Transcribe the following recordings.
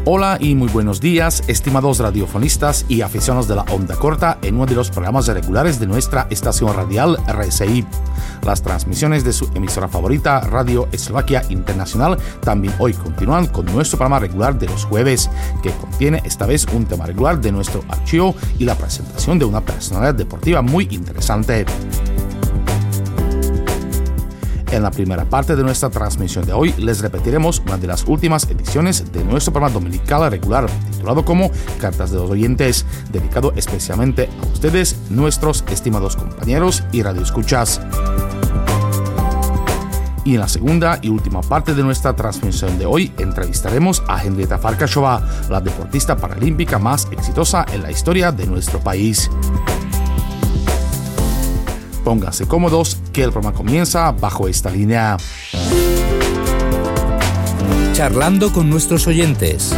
Hola y muy buenos días, estimados radiofonistas y aficionados de la onda corta en uno de los programas regulares de nuestra estación radial RSI. Las transmisiones de su emisora favorita, Radio Eslovaquia Internacional, también hoy continúan con nuestro programa regular de los jueves, que contiene esta vez un tema regular de nuestro archivo y la presentación de una personalidad deportiva muy interesante. En la primera parte de nuestra transmisión de hoy les repetiremos una de las últimas ediciones de nuestro programa dominical regular titulado como Cartas de los Oyentes, dedicado especialmente a ustedes, nuestros estimados compañeros y radioescuchas. Y en la segunda y última parte de nuestra transmisión de hoy entrevistaremos a Henrieta Farkasová, la deportista paralímpica más exitosa en la historia de nuestro país. Pónganse cómodos, que el programa comienza bajo esta línea. Charlando con nuestros oyentes.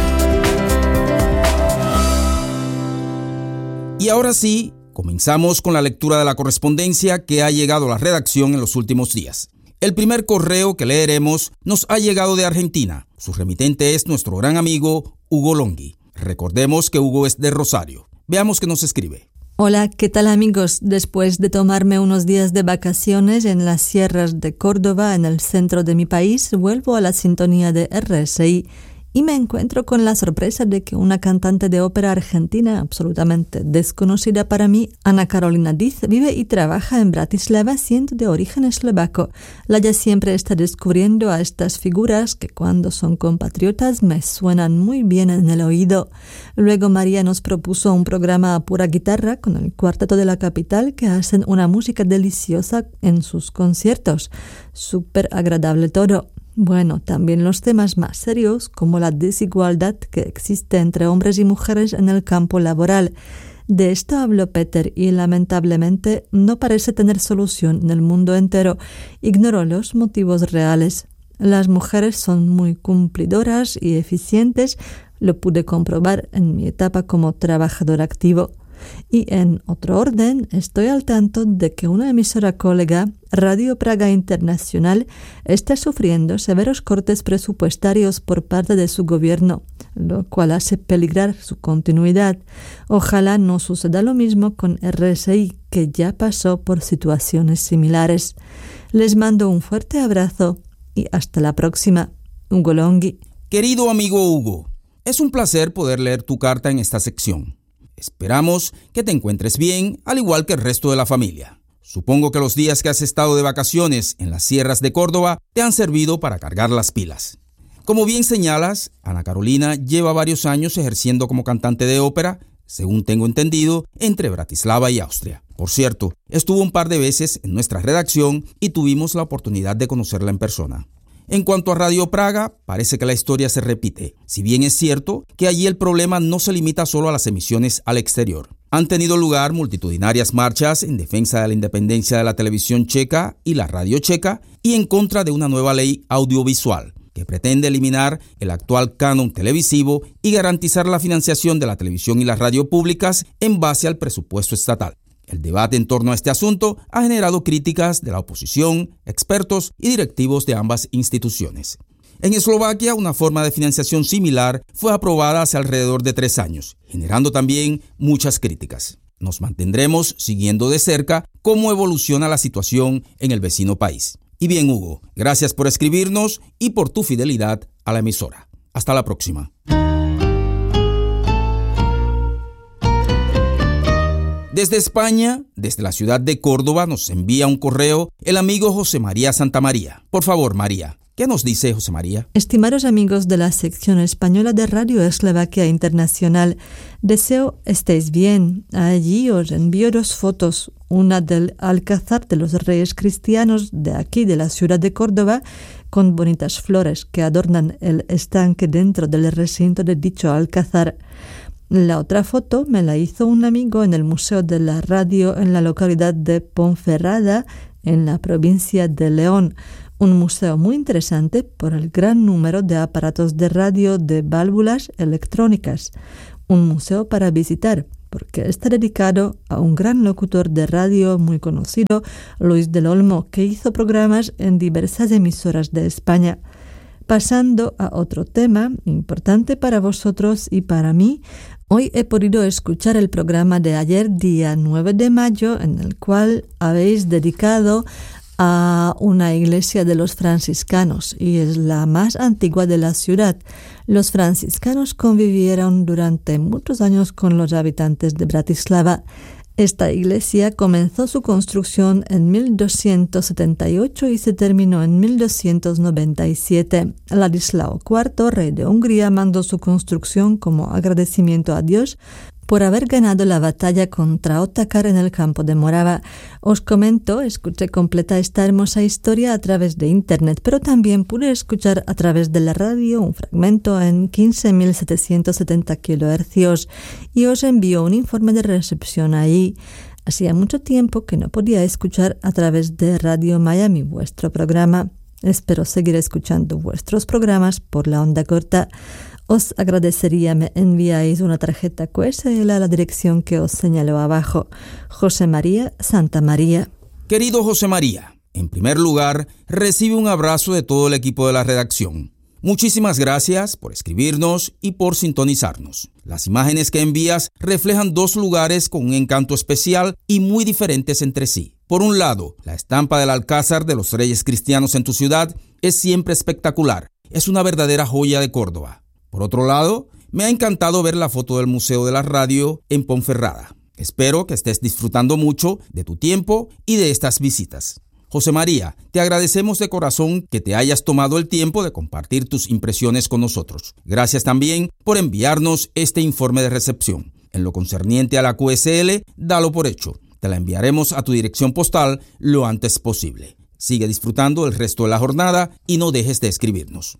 Y ahora sí, comenzamos con la lectura de la correspondencia que ha llegado a la redacción en los últimos días. El primer correo que leeremos nos ha llegado de Argentina. Su remitente es nuestro gran amigo Hugo Longhi. Recordemos que Hugo es de Rosario. Veamos qué nos escribe. Hola, ¿qué tal amigos? Después de tomarme unos días de vacaciones en las sierras de Córdoba, en el centro de mi país, vuelvo a la sintonía de RSI y me encuentro con la sorpresa de que una cantante de ópera argentina absolutamente desconocida para mí, Ana Carolina Diz, vive y trabaja en Bratislava siendo de origen eslovaco. La ya siempre está descubriendo a estas figuras que cuando son compatriotas me suenan muy bien en el oído. Luego María nos propuso un programa a pura guitarra con el cuarteto de la capital que hacen una música deliciosa en sus conciertos. Súper agradable todo. Bueno, también los temas más serios, como la desigualdad que existe entre hombres y mujeres en el campo laboral. De esto habló Peter y lamentablemente no parece tener solución en el mundo entero. Ignoró los motivos reales. Las mujeres son muy cumplidoras y eficientes, lo pude comprobar en mi etapa como trabajador activo. Y en otro orden, estoy al tanto de que una emisora colega, Radio Praga Internacional, está sufriendo severos cortes presupuestarios por parte de su gobierno, lo cual hace peligrar su continuidad. Ojalá no suceda lo mismo con RSI, que ya pasó por situaciones similares. Les mando un fuerte abrazo y hasta la próxima. Hugo Longhi. Querido amigo Hugo, es un placer poder leer tu carta en esta sección. Esperamos que te encuentres bien, al igual que el resto de la familia. Supongo que los días que has estado de vacaciones en las sierras de Córdoba te han servido para cargar las pilas. Como bien señalas, Ana Carolina lleva varios años ejerciendo como cantante de ópera, según tengo entendido, entre Bratislava y Austria. Por cierto, estuvo un par de veces en nuestra redacción y tuvimos la oportunidad de conocerla en persona. En cuanto a Radio Praga, parece que la historia se repite, si bien es cierto que allí el problema no se limita solo a las emisiones al exterior. Han tenido lugar multitudinarias marchas en defensa de la independencia de la televisión checa y la radio checa y en contra de una nueva ley audiovisual que pretende eliminar el actual canon televisivo y garantizar la financiación de la televisión y la radio públicas en base al presupuesto estatal. El debate en torno a este asunto ha generado críticas de la oposición, expertos y directivos de ambas instituciones. En Eslovaquia, una forma de financiación similar fue aprobada hace alrededor de 3 años, generando también muchas críticas. Nos mantendremos siguiendo de cerca cómo evoluciona la situación en el vecino país. Y bien, Hugo, gracias por escribirnos y por tu fidelidad a la emisora. Hasta la próxima. Desde España, desde la ciudad de Córdoba, nos envía un correo el amigo José María Santamaría. Por favor, María, ¿qué nos dice José María? Estimados amigos de la sección española de Radio Eslovaquia Internacional, deseo estéis bien. Allí os envío 2 fotos, una del Alcázar de los Reyes Cristianos de aquí, de la ciudad de Córdoba, con bonitas flores que adornan el estanque dentro del recinto de dicho Alcázar. La otra foto me la hizo un amigo en el Museo de la Radio en la localidad de Ponferrada, en la provincia de León. Un museo muy interesante por el gran número de aparatos de radio de válvulas electrónicas. Un museo para visitar, porque está dedicado a un gran locutor de radio muy conocido, Luis del Olmo, que hizo programas en diversas emisoras de España. Pasando a otro tema importante para vosotros y para mí, hoy he podido escuchar el programa de ayer, día 9 de mayo, en el cual habéis dedicado a una iglesia de los franciscanos y es la más antigua de la ciudad. Los franciscanos convivieron durante muchos años con los habitantes de Bratislava. Esta iglesia comenzó su construcción en 1278 y se terminó en 1297. Ladislao IV, rey de Hungría, mandó su construcción como agradecimiento a Dios por haber ganado la batalla contra Otakar en el campo de Morava. Os comento, escuché completa esta hermosa historia a través de internet, pero también pude escuchar a través de la radio un fragmento en 15.770 kHz y os envío un informe de recepción ahí. Hacía mucho tiempo que no podía escuchar a través de Radio Miami vuestro programa. Espero seguir escuchando vuestros programas por la onda corta. Os agradecería me enviáis una tarjeta QSL a la dirección que os señalo abajo. José María, Santa María. Querido José María, en primer lugar, recibe un abrazo de todo el equipo de la redacción. Muchísimas gracias por escribirnos y por sintonizarnos. Las imágenes que envías reflejan dos lugares con un encanto especial y muy diferentes entre sí. Por un lado, la estampa del Alcázar de los Reyes Cristianos en tu ciudad es siempre espectacular. Es una verdadera joya de Córdoba. Por otro lado, me ha encantado ver la foto del Museo de la Radio en Ponferrada. Espero que estés disfrutando mucho de tu tiempo y de estas visitas. José María, te agradecemos de corazón que te hayas tomado el tiempo de compartir tus impresiones con nosotros. Gracias también por enviarnos este informe de recepción. En lo concerniente a la QSL, dalo por hecho. Te la enviaremos a tu dirección postal lo antes posible. Sigue disfrutando el resto de la jornada y no dejes de escribirnos.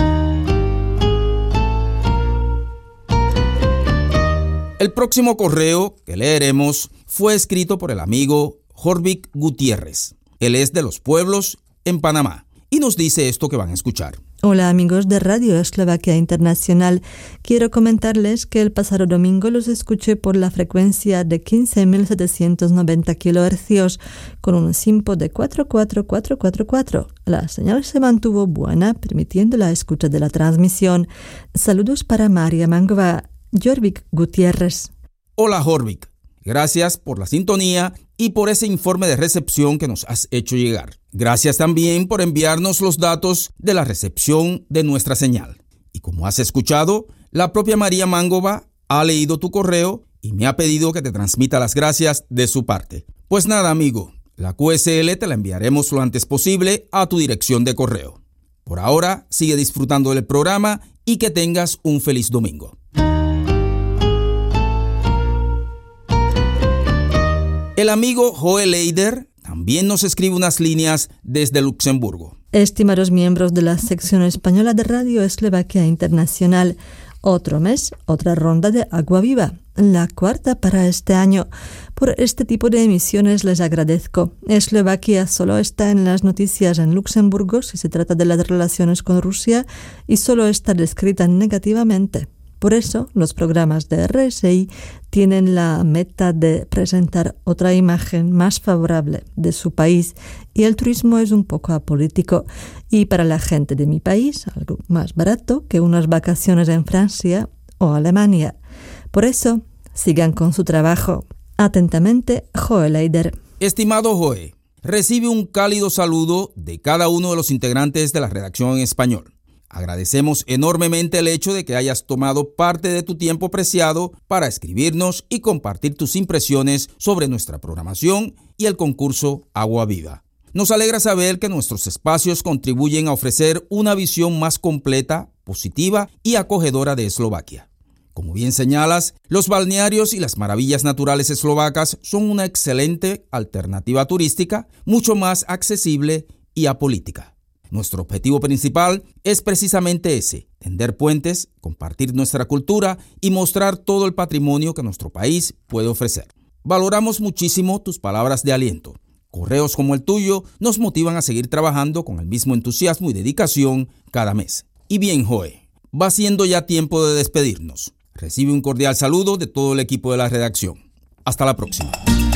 El próximo correo que leeremos fue escrito por el amigo Jorvik Gutiérrez. Él es de Los Pueblos, en Panamá, y nos dice esto que van a escuchar. Hola amigos de Radio Eslovaquia Internacional. Quiero comentarles que el pasado domingo los escuché por la frecuencia de 15.790 kHz con un SINPO de 44444. La señal se mantuvo buena, permitiendo la escucha de la transmisión. Saludos para María Mangova. Jorvik Gutiérrez. Hola Jorvik, gracias por la sintonía y por ese informe de recepción que nos has hecho llegar. Gracias también por enviarnos los datos de la recepción de nuestra señal. Y como has escuchado, la propia María Mangova ha leído tu correo y me ha pedido que te transmita las gracias de su parte. Pues nada amigo, la QSL te la enviaremos lo antes posible a tu dirección de correo. Por ahora, sigue disfrutando del programa y que tengas un feliz domingo. El amigo Joel Eider también nos escribe unas líneas desde Luxemburgo. Estimados miembros de la sección española de Radio Eslovaquia Internacional, otro mes, otra ronda de Agua Viva, la cuarta para este año. Por este tipo de emisiones les agradezco. Eslovaquia solo está en las noticias en Luxemburgo si se trata de las relaciones con Rusia y solo está descrita negativamente. Por eso, los programas de RSI tienen la meta de presentar otra imagen más favorable de su país y el turismo es un poco apolítico y para la gente de mi país algo más barato que unas vacaciones en Francia o Alemania. Por eso, sigan con su trabajo. Atentamente, Joel Eider. Estimado Joe, recibe un cálido saludo de cada uno de los integrantes de la redacción en español. Agradecemos enormemente el hecho de que hayas tomado parte de tu tiempo preciado para escribirnos y compartir tus impresiones sobre nuestra programación y el concurso Agua Viva. Nos alegra saber que nuestros espacios contribuyen a ofrecer una visión más completa, positiva y acogedora de Eslovaquia. Como bien señalas, los balnearios y las maravillas naturales eslovacas son una excelente alternativa turística, mucho más accesible y apolítica. Nuestro objetivo principal es precisamente ese, tender puentes, compartir nuestra cultura y mostrar todo el patrimonio que nuestro país puede ofrecer. Valoramos muchísimo tus palabras de aliento. Correos como el tuyo nos motivan a seguir trabajando con el mismo entusiasmo y dedicación cada mes. Y bien, Joe, va siendo ya tiempo de despedirnos. Recibe un cordial saludo de todo el equipo de la redacción. Hasta la próxima.